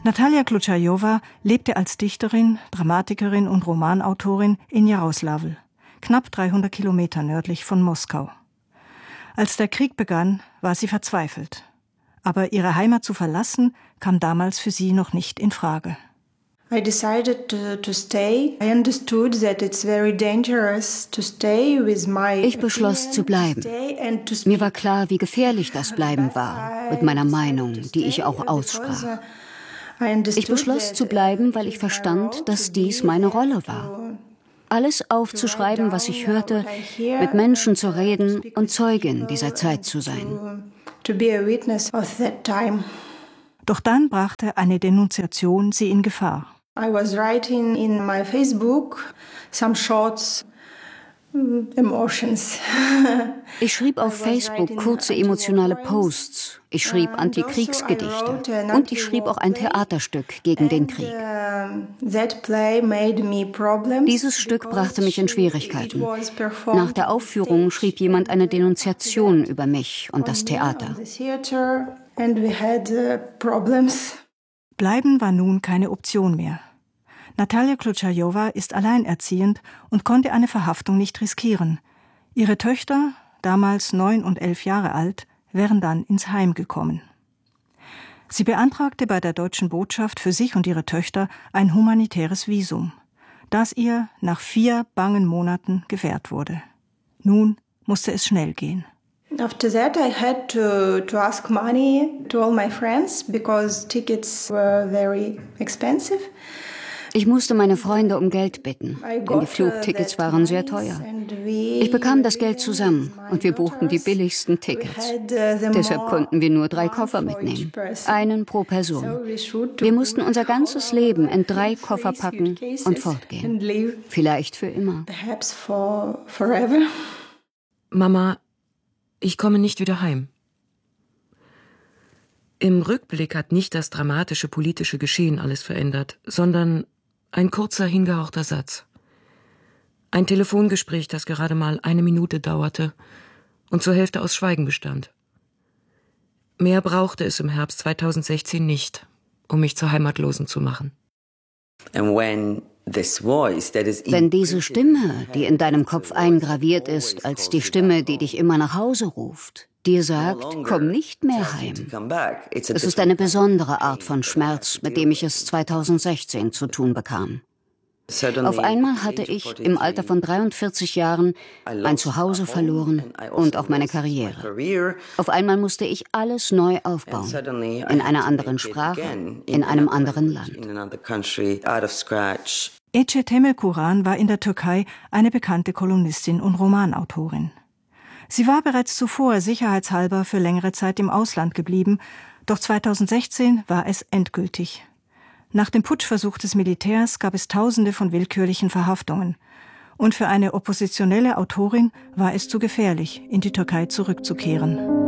Natalia Klutschajova lebte als Dichterin, Dramatikerin und Romanautorin in Jaroslawl, knapp 300 Kilometer nördlich von Moskau. Als der Krieg begann, war sie verzweifelt. Aber ihre Heimat zu verlassen, kam damals für sie noch nicht in Frage. I decided to stay. I understood that it's very dangerous to stay with my. Ich beschloss zu bleiben. Mir war klar, wie gefährlich das Bleiben war, mit meiner Meinung, die ich auch aussprach. Ich beschloss zu bleiben, weil ich verstand, dass dies meine Rolle war. Alles aufzuschreiben, was ich hörte, mit Menschen zu reden und Zeugin dieser Zeit zu sein. Doch dann brachte eine Denunziation sie in Gefahr. I was writing in my Facebook some shorts, emotions. Ich schrieb auf Facebook kurze emotionale Posts. Ich schrieb Antikriegsgedichte. Und ich schrieb auch ein Theaterstück gegen den Krieg. Dieses Stück brachte mich in Schwierigkeiten. Nach der Aufführung schrieb jemand eine Denunziation über mich und das Theater. Bleiben war nun keine Option mehr. Natalia Klutschajova ist alleinerziehend und konnte eine Verhaftung nicht riskieren. Ihre Töchter, damals 9 und 11 Jahre alt, wären dann ins Heim gekommen. Sie beantragte bei der deutschen Botschaft für sich und ihre Töchter ein humanitäres Visum, das ihr nach 4 bangen Monaten gewährt wurde. Nun musste es schnell gehen. After that, I had to ask money to all my friends because tickets were very expensive. Ich musste meine Freunde um Geld bitten, denn die Flugtickets waren sehr teuer. Ich bekam das Geld zusammen und wir buchten die billigsten Tickets. Deshalb konnten wir nur 3 Koffer mitnehmen, einen pro Person. Wir mussten unser ganzes Leben in 3 Koffer packen und fortgehen. Vielleicht für immer. Mama, ich komme nicht wieder heim. Im Rückblick hat nicht das dramatische politische Geschehen alles verändert, sondern ein kurzer, hingehauchter Satz. Ein Telefongespräch, das gerade mal 1 Minute dauerte und zur Hälfte aus Schweigen bestand. Mehr brauchte es im Herbst 2016 nicht, um mich zur Heimatlosen zu machen. Wenn diese Stimme, die in deinem Kopf eingraviert ist, als die Stimme, die dich immer nach Hause ruft, dir sagt, komm nicht mehr heim. Es ist eine besondere Art von Schmerz, mit dem ich es 2016 zu tun bekam. Auf einmal hatte ich im Alter von 43 Jahren mein Zuhause verloren und auch meine Karriere. Auf einmal musste ich alles neu aufbauen. In einer anderen Sprache, in einem anderen Land. Ece Temelkuran war in der Türkei eine bekannte Kolumnistin und Romanautorin. Sie war bereits zuvor sicherheitshalber für längere Zeit im Ausland geblieben, doch 2016 war es endgültig. Nach dem Putschversuch des Militärs gab es Tausende von willkürlichen Verhaftungen. Und für eine oppositionelle Autorin war es zu gefährlich, in die Türkei zurückzukehren.